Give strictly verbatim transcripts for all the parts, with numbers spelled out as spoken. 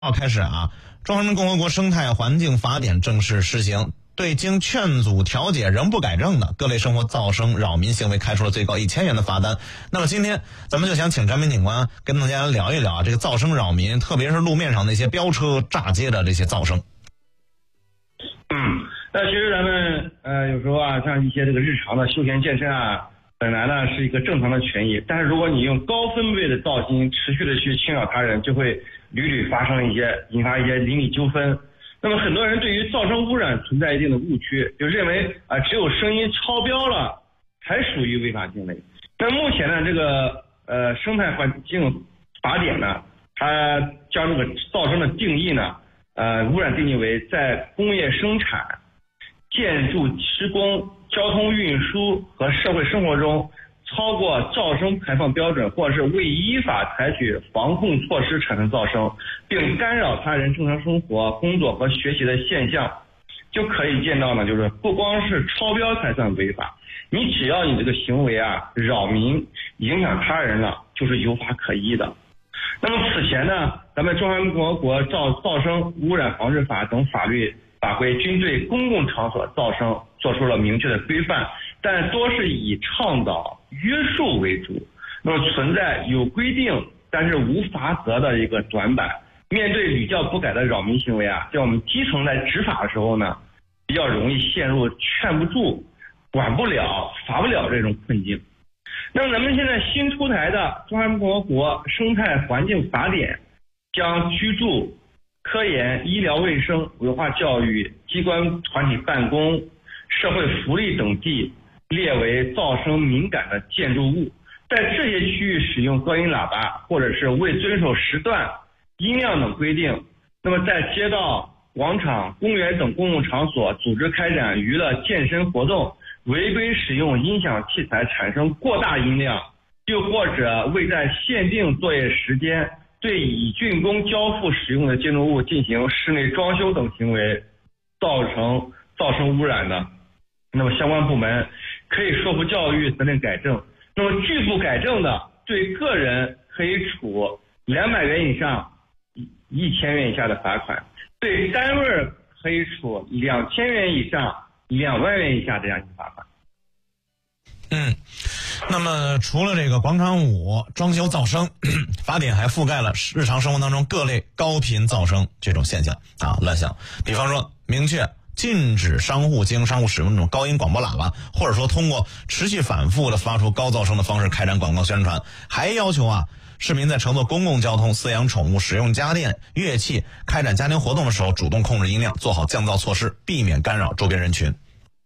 号开始啊，中华人民共和国生态环境法典正式施行，对经劝阻调解仍不改正的各类生活噪声扰民行为开出了最高一千元的罚单。那么今天咱们就想请张明警官跟大家聊一聊啊，这个噪声扰民，特别是路面上那些飙车炸街的这些噪声。 嗯，那其实咱们呃有时候啊，像一些这个日常的休闲健身啊，本来呢是一个正常的权益，但是如果你用高分贝的噪音持续的去侵扰他人，就会屡屡发生一些引发一些邻里纠纷。那么很多人对于噪声污染存在一定的误区，就认为啊、呃、只有声音超标了才属于违法行为。那目前呢，这个呃生态环境法典呢，它将这个噪声的定义呢，呃污染定义为在工业生产、建筑施工、交通运输和社会生活中超过噪声排放标准，或者是未依法采取防控措施产生噪声，并干扰他人正常生活、工作和学习的现象，就可以见到呢，就是不光是超标才算违法，你只要你这个行为啊扰民、影响他人了，就是有法可依的。那么此前呢，咱们中华人民共和国噪噪声污染防治法等法律法规均对公共场所噪声做出了明确的规范，但多是以倡导约束为主，那么存在有规定但是无罚则的一个短板。面对屡教不改的扰民行为啊，在我们基层在执法的时候呢，比较容易陷入劝不住、管不了、罚不了这种困境。那么咱们现在新出台的《中华人民共和国生态环境法典》将居住、科研、医疗卫生、文化教育、机关团体办公、社会福利等地列为噪声敏感的建筑物，在这些区域使用高音喇叭，或者是未遵守时段、音量等规定，那么在街道、广场、公园等公共场所组织开展娱乐健身活动，违规使用音响器材产生过大音量，又或者未在限定作业时间对已竣工交付使用的建筑物进行室内装修等行为，造成噪声污染的，那么相关部门可以说服教育责令改正。那么拒不改正的，对个人可以处两百元以上一千元以下的罚款，对单位可以处两千元以上两万元以下这样一个罚款。 嗯，那么除了这个广场舞、装修噪声，法典还覆盖了日常生活当中各类高频噪声这种现象啊乱象。比方说，明确禁止商户经营商户使用这种高音广播喇叭，或者说通过持续反复的发出高噪声的方式开展广告宣传，还要求啊市民在乘坐公共交通、饲养宠物、使用家电、乐器、开展家庭活动的时候，主动控制音量，做好降噪措施，避免干扰周边人群。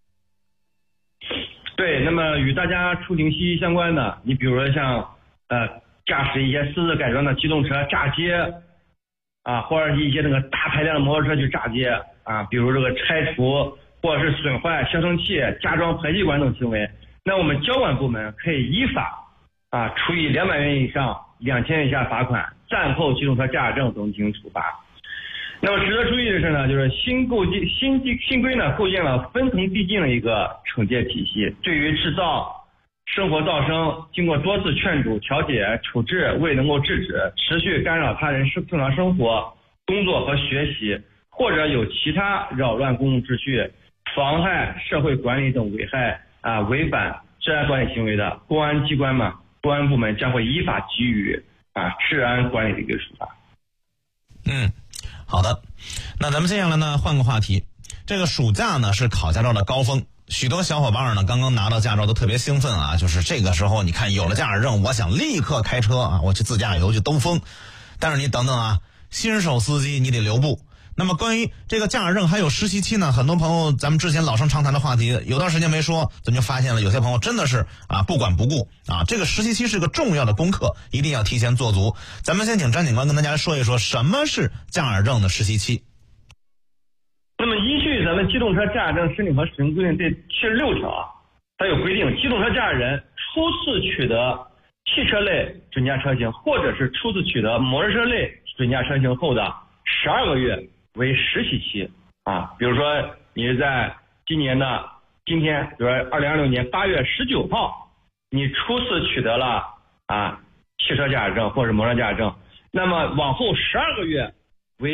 对，那么与大家出行息息相关的，你比如说像呃驾驶一些私自改装的机动车炸街啊，或者是一些那个大排量的摩托车去炸街啊，比如这个拆除或者是损坏消声器、加装排气管等行为，那我们交管部门可以依法啊处以两百元以上两千元以下罚款，暂扣机动车驾驶证等进行处罚。那么值得注意的是呢，就是新构建新新规呢构建了分层递进的一个惩戒体系，对于制造生活噪声，经过多次劝阻、调解、处置未能够制止，持续干扰他人正常生活、工作和学习，或者有其他扰乱公共秩序、妨害社会管理等危害啊违反治安管理行为的，公安机关嘛，公安部门将会依法给予啊治安管理的一个处罚。 嗯。好的，那咱们接下来呢换个话题。这个暑假呢是考驾照的高峰，许多小伙伴呢刚刚拿到驾照都特别兴奋啊，就是这个时候你看有了驾驶证，我想立刻开车啊，我去自驾游去兜风。但是你等等啊，新手司机你得留步。那么关于这个驾驶证还有实习期呢，很多朋友咱们之前老生常谈的话题，有段时间没说，咱们就发现了有些朋友真的是啊不管不顾啊。这个实习期是个重要的功课，一定要提前做足。咱们先请张警官跟大家说一说什么是驾驶证的实习期。 那么依据咱们机动车驾驶证申请和使用规定第七十六条啊，它有规定，机动车驾驶人初次取得汽车类准驾车型或者是初次取得摩托车类准驾车型后的十二个月为实习期啊。比如说你是在今年的今天，比如说二零二六年八月十九号，你初次取得了啊汽车驾驶证或者摩托车驾驶证，那么往后十二个月